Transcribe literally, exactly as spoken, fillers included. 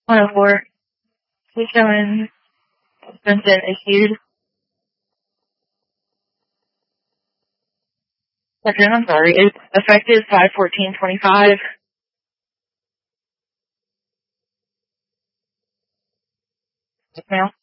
one oh four. He's showing suspension issued. Second, I'm sorry. It's effective five fourteen twenty-five. Yes, ma'am.